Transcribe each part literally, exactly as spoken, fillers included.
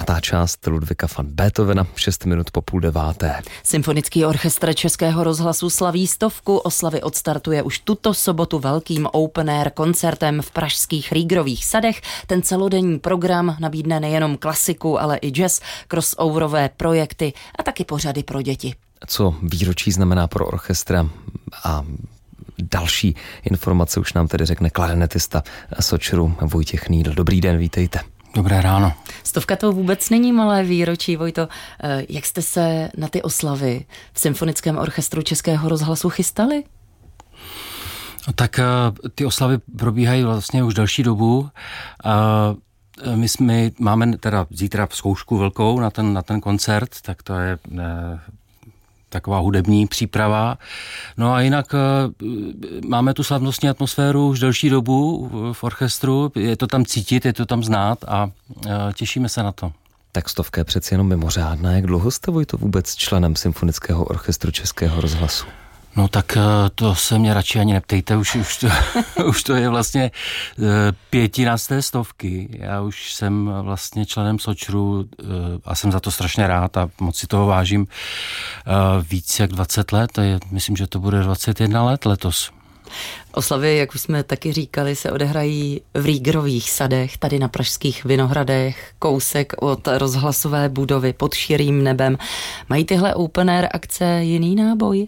Pátá část Ludvíka van Beethovena, šest minut po půl deváté. Symfonický orchestr Českého rozhlasu slaví stovku. Oslavy odstartuje už tuto sobotu velkým open air koncertem v pražských Rýgrových sadech. Ten celodenní program nabídne nejenom klasiku, ale i jazz, crossoverové projekty a taky pořady pro děti. Co výročí znamená pro orchestra a další informace už nám tedy řekne klarinetista Sočru Vojtěch Nýdl. Dobrý den, vítejte. Dobré ráno. Stovka to vůbec není malé výročí, Vojto. Jak jste se na ty oslavy v Symfonickém orchestru Českého rozhlasu chystali? No, tak ty oslavy probíhají vlastně už další dobu. My jsme, máme teda zítra zkoušku velkou na ten, na ten koncert, tak to je taková hudební příprava. No a jinak máme tu slavnostní atmosféru už delší dobu v orchestru, je to tam cítit, je to tam znát a těšíme se na to. Tak Stovka je přeci jenom mimořádná. Jak dlouho jste, Vojto, vůbec členem Symfonického orchestru Českého rozhlasu? No tak to se mě radši ani neptejte, už, už, to, už to je vlastně pětina z té stovky. Já už jsem vlastně členem Sočru a jsem za to strašně rád a moc si toho vážím víc jak dvacet let. Myslím, že to bude dvacet jedna let letos. Oslavy, jak už jsme taky říkali, se odehrají v Rýgrových sadech, tady na pražských Vinohradech, kousek od rozhlasové budovy pod širým nebem. Mají tyhle open air akce jiný náboj?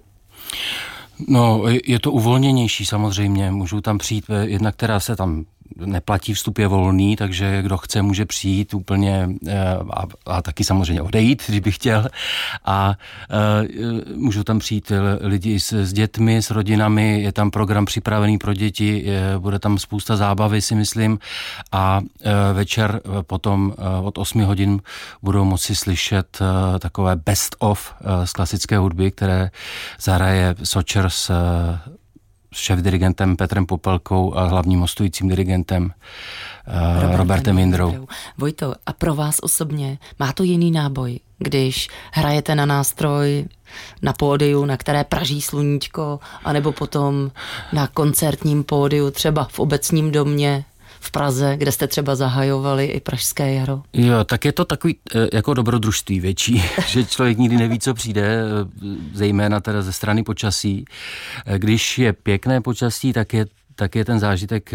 No, je to uvolněnější samozřejmě, můžou tam přijít, jedna, která se tam neplatí, vstup je volný, takže kdo chce, může přijít úplně a, a taky samozřejmě odejít, když by chtěl. A, a můžou tam přijít lidi s, s dětmi, s rodinami, je tam program připravený pro děti, je, bude tam spousta zábavy, si myslím. A večer potom od osmi hodin budou moci slyšet takové best of z klasické hudby, které zahraje Sočer s šéfdirigentem Petrem Popelkou a hlavním hostujícím dirigentem Robertem, Robertem Jindrou. Vojto, a pro vás osobně má to jiný náboj, když hrajete na nástroj na pódiu, na které praží sluníčko, anebo potom na koncertním pódiu, třeba v Obecním domě v Praze, kde jste třeba zahajovali i Pražské jaro? Jo, tak je to takový jako dobrodružství větší, že člověk nikdy neví, co přijde, zejména teda ze strany počasí. Když je pěkné počasí, tak je, tak je ten zážitek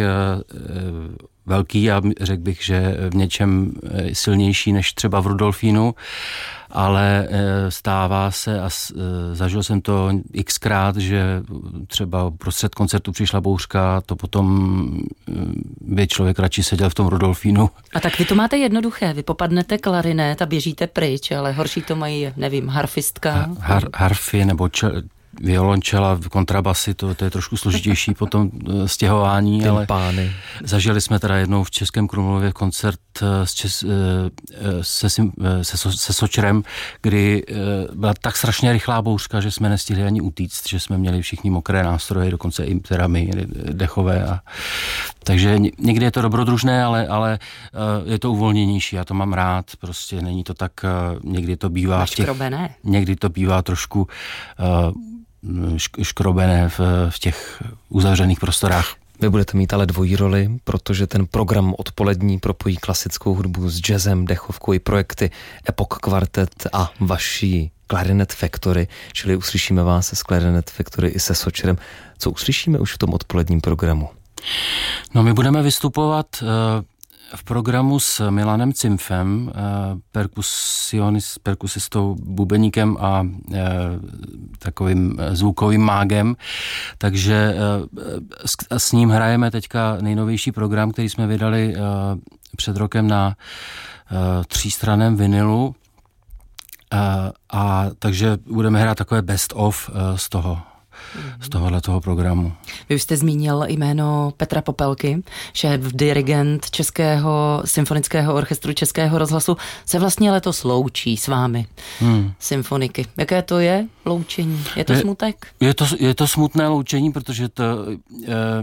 velký a řekl bych, že v něčem silnější než třeba v Rudolfínu, ale stává se a zažil jsem to xkrát, že třeba prostřed koncertu přišla bouřka, to potom by člověk radši seděl v tom Rudolfínu. A tak vy to máte jednoduché, vy popadnete klarinet a běžíte pryč, ale horší to mají, nevím, harfistka. Har, harfy nebo čel, violončela, kontrabasy, to, to je trošku složitější potom stěhování, Tympány. Ale zažili jsme teda jednou v Českém Krumlově koncert s Čes, se, se, se, se Sočrem, kdy byla tak strašně rychlá bouřka, že jsme nestihli ani utíct, že jsme měli všichni mokré nástroje, dokonce i teda my dechové. A, takže někdy je to dobrodružné, ale, ale je to uvolněnější, já to mám rád, prostě není to tak, někdy to bývá v těch, někdy to bývá trošku škrobené v, v těch uzavřených prostorách. Vy budete mít ale dvojí roli, protože ten program odpolední propojí klasickou hudbu s jazzem, dechovkou i projekty Epoch Quartet a vaší Clarinet Factory, čili uslyšíme vás s Clarinet Factory i se Sočerem. Co uslyšíme už v tom odpoledním programu? No, my budeme vystupovat uh, v programu s Milanem Cimfem, perkusionist, perkusistou, bubeníkem a e, takovým zvukovým mágem, takže e, s, s ním hrajeme teďka nejnovější program, který jsme vydali e, před rokem na e, třístranném vinilu e, a takže budeme hrát takové best of e, z toho. z tohohle toho programu. Vy už jste zmínil jméno Petra Popelky, šéf dirigent Českého symfonického orchestru Českého rozhlasu, se vlastně letos loučí s vámi, hmm. symfoniky. Jaké to je loučení? Je to je, smutek? Je to, je to smutné loučení, protože to, e,